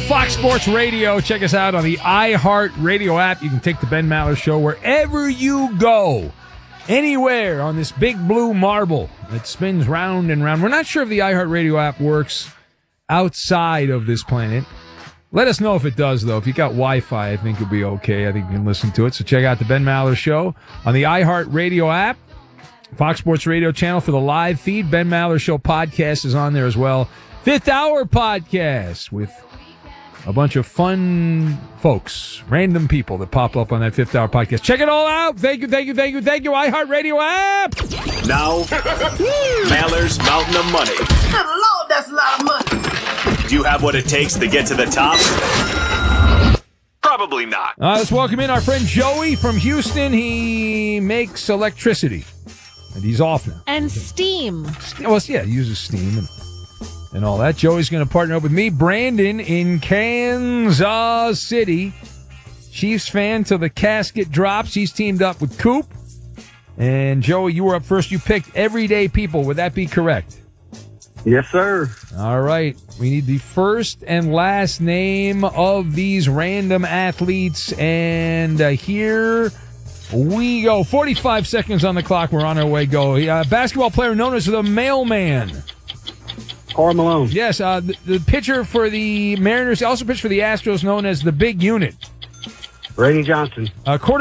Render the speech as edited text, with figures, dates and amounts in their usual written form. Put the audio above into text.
Fox Sports Radio. Check us out on the iHeart Radio app. You can take the Ben Maller Show wherever you go, anywhere on this big blue marble that spins round and round. We're not sure if the iHeart Radio app works outside of this planet. Let us know if it does, though. If you got Wi-Fi, I think you'll be okay. I think you can listen to it. So check out the Ben Maller Show on the iHeart Radio app. Fox Sports Radio channel for the live feed. Ben Maller Show podcast is on there as well. Fifth Hour podcast with a bunch of fun folks, random people that pop up on that Fifth Hour podcast. Check it all out. Thank you. iHeart Radio app. Now, Maller's Mountain of Money. Good Lord, that's a lot of money. Do you have what it takes to get to the top? Probably not. Let's welcome in our friend Joey from Houston. He makes electricity. And he's off now. And steam. Well, yeah, he uses steam and all that. Joey's going to partner up with me, Brandon, in Kansas City. Chiefs fan till the casket drops. He's teamed up with Coop. And Joey, you were up first. You picked Everyday People. Would that be correct? Yes, sir. All right. We need the first and last name of these random athletes. And here we go. 45 seconds on the clock. We're on our way. Go. Basketball player known as the Mailman. Karl Malone. Yes. The pitcher for the Mariners. He also pitched for the Astros, known as the Big Unit. Randy Johnson. Quarterback